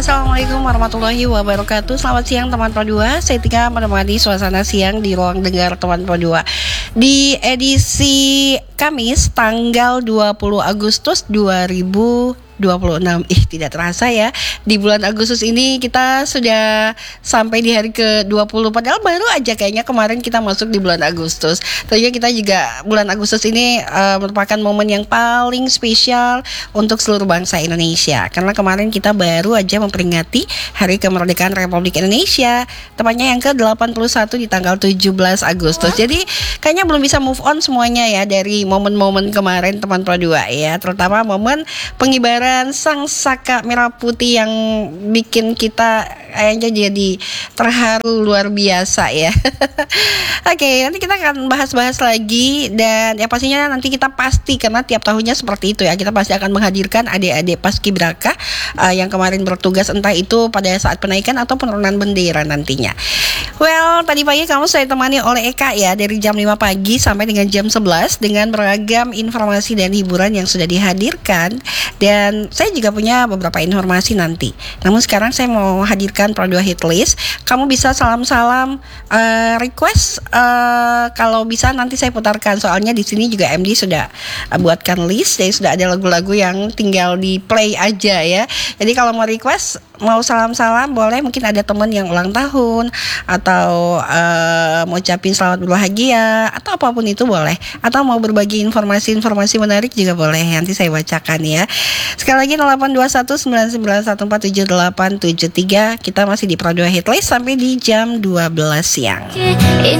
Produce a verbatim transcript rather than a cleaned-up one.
Assalamualaikum warahmatullahi wabarakatuh. Selamat siang teman Pro dua. Saya Tika menemani suasana siang di ruang dengar teman Pro dua di edisi Kamis tanggal dua puluh Agustus dua ribu dua puluh enam. Ih, tidak terasa ya, di bulan Agustus ini kita sudah sampai di hari ke dua puluh. Padahal baru aja kayaknya kemarin kita masuk di bulan Agustus. Tentunya kita juga bulan Agustus ini uh, merupakan momen yang paling spesial untuk seluruh bangsa Indonesia, karena kemarin kita baru aja memperingati Hari Kemerdekaan Republik Indonesia, tepatnya yang ke delapan puluh satu di tanggal tujuh belas Agustus. Jadi kayaknya belum bisa move on semuanya ya dari momen-momen kemarin teman Pro dua ya, terutama momen pengibaran sang saka merah putih yang bikin kita kayaknya jadi terharu luar biasa ya. Oke, nanti kita akan bahas-bahas lagi, dan ya pastinya nanti kita pasti, karena tiap tahunnya seperti itu ya, kita pasti akan menghadirkan adik-adik paskibraka uh, yang kemarin bertugas, entah itu pada saat penaikan atau penurunan bendera nantinya. Well, tadi pagi kamu saya temani oleh Eka ya, dari jam lima pagi sampai dengan jam sebelas dengan beragam informasi dan hiburan yang sudah dihadirkan. Dan saya juga punya beberapa informasi nanti. Namun sekarang saya mau hadirkan Pro dua Hit List. Kamu bisa salam-salam uh, request uh, kalau bisa nanti saya putarkan. Soalnya di sini juga M D sudah uh, buatkan list, jadi sudah ada lagu-lagu yang tinggal di play aja ya. Jadi kalau mau request, mau salam-salam boleh, mungkin ada teman yang ulang tahun atau uh, mau ucapin selamat berbahagia atau apapun itu boleh, atau mau berbagi informasi-informasi menarik juga boleh, nanti saya bacakan ya. Sekali lagi nol delapan dua satu sembilan sembilan satu empat tujuh delapan tujuh tiga. Kita masih di Pro dua Hit List sampai di jam dua belas siang.